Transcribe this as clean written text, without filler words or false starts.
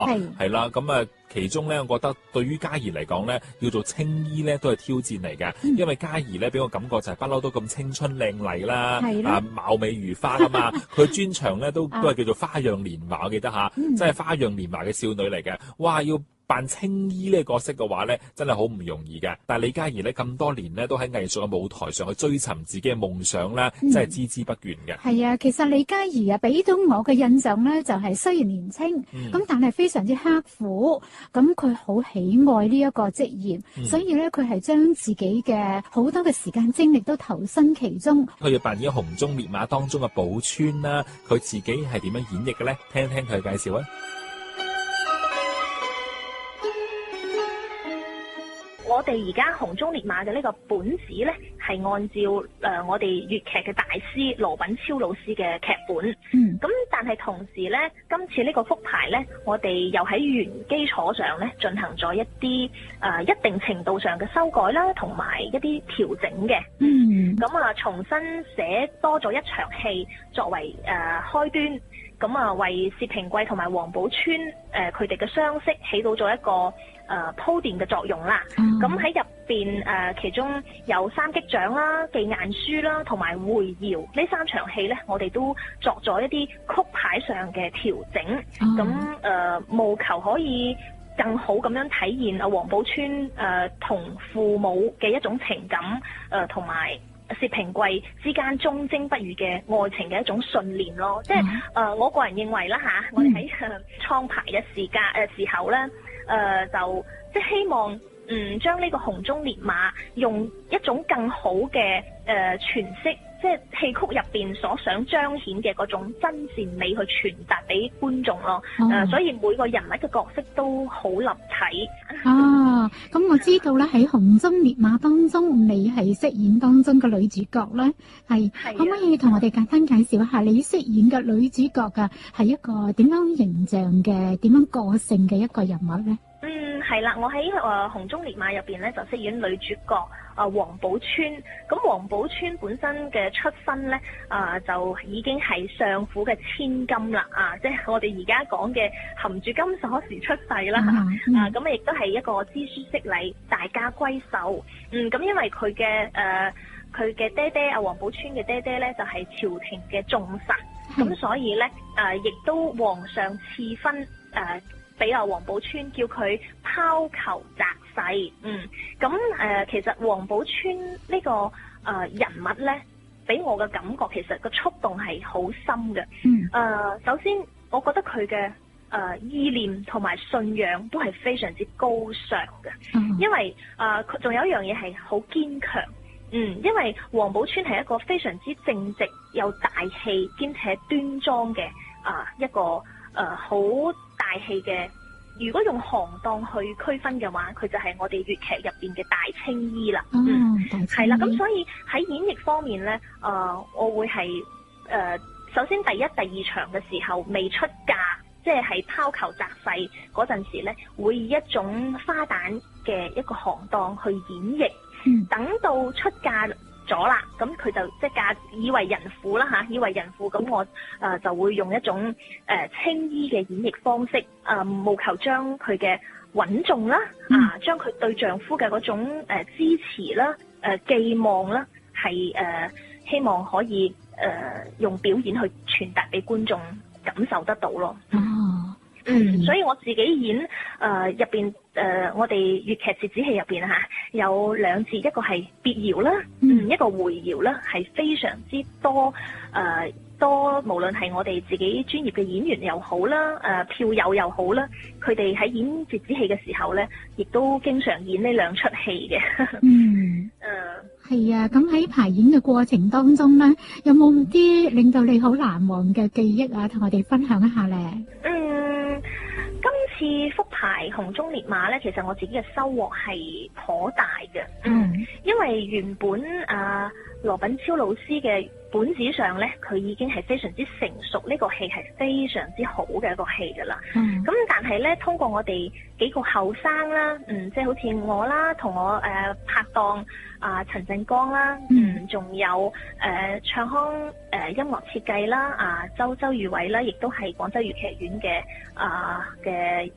係啦，咁其中咧，我覺得對於嘉怡嚟講咧，要做青衣咧都係挑戰嚟嘅，因為嘉怡咧俾我感覺就係不嬲都咁青春靚麗啦，貌美如花噶嘛。佢專長咧都係叫做花樣年華，我記得嚇，真係花樣年華嘅少女嚟嘅。哇，要扮青衣呢個角色嘅話咧，真係好唔容易嘅。但係李嘉怡咧咁多年咧，都喺藝術嘅舞台上去追尋自己嘅夢想啦，真係孜孜不倦嘅。 係啊，其實李嘉怡啊，俾到我嘅印象咧，就係雖然年青，咁但係非常之刻苦，咁佢好喜愛呢一個職業，所以咧佢係將自己嘅好多嘅時間精力都投身其中。 佢要扮演《紅中烈馬》當中嘅寶釧啦，佢自己係點樣演繹嘅咧？聽聽佢介紹啊！ 我哋而家紅中烈馬嘅呢個本子咧，係按照我哋粵劇嘅大師羅品超老師嘅劇本。咁但係同時咧，今次呢個復排咧，我哋又喺原基礎上咧進行咗一啲一定程度上嘅修改啦，同埋一啲調整嘅。咁重新寫多咗一場戲作為開端。咁為薛平貴同埋王寶釧佢哋嘅相識起到咗一個鋪墊嘅作用啦。咁喺入邊其中有三擊掌啦、技雁書啦同埋會窯呢三場戲咧，我哋都作咗一啲曲牌上嘅調整。咁務求可以更好咁樣體現王寶釧同父母嘅一種情感同埋薛平貴之間忠貞不渝嘅愛情嘅一種信念咯，即係我個人認為啦嚇，我哋喺創排嘅時候咧，就即係希望將呢個紅中烈馬用一種更好嘅詮釋，即係戲曲入邊所想彰顯嘅嗰種真善美去傳達俾觀眾咯。所以每個人物嘅角色都好立體。 咁我知道咧喺紅中烈馬當中，你係飾演當中嘅女主角咧，可唔可以同我哋簡單介紹一下你飾演嘅女主角㗎係一個點樣形象嘅、點樣個性嘅一個人物咧？ 係啦，我喺紅中烈馬入邊咧就飾演女主角王寶釧。咁王寶釧本身嘅出身咧就已經係相府嘅千金啦，即係我哋而家講嘅含住金鎖匙出世啦。咁亦都係一個知書識禮、大家閨秀。咁因為佢嘅爹爹王寶釧嘅爹爹咧就係朝廷嘅重臣，咁所以咧亦都皇上賜婚俾王寶釧，叫佢拋球擇勢。其實王寶釧呢個人物咧，俾我嘅感覺其實個觸動係好深嘅。首先我覺得佢嘅意念同埋信仰都係非常之高尚嘅。因為佢仲有一樣嘢係好堅強。因為王寶釧係一個非常之正直、有大氣兼且端莊嘅一個好大氣嘅。如果用行當去區分嘅話，佢就係我哋粵劇入邊嘅大青衣啦。係啦，咁所以喺演繹方面咧，我會係首先第一、第二場嘅時候未出嫁，即係拋球擇勢嗰陣時咧，會以一種花旦嘅一個行當去演繹。等到出嫁咗啦，咁佢就即係以為人婦啦嚇，以為人婦，咁我就會用一種青衣嘅演繹方式，務求將佢嘅穩重啦，將佢對丈夫嘅嗰種支持啦、寄望啦，係希望可以用表演去傳達俾觀眾感受得到咯。所以我自己演入邊我哋粵劇折子戲入邊有兩節，一個係別窯啦，一個回窯啦，係非常之多無論係我哋自己專業嘅演員又好啦，票友又好啦，佢哋喺演折子戲嘅時候咧，亦都經常演呢兩出戲嘅。 係啊，咁喺排演嘅過程當中咧，有冇啲令到你好難忘嘅記憶啊？同我哋分享一下咧。 今次復排紅中烈馬咧，其實我自己嘅收穫係頗大嘅。因為原本羅品超老師嘅本子上咧，佢已經係非常之成熟，呢個戲係非常之好嘅一個戲噶啦。咁但係咧，通過我哋幾個後生啦，即係好似我啦，同我拍檔陳振剛啦，仲有唱腔音樂設計啦，周宇偉啦，亦都係廣州粵劇院嘅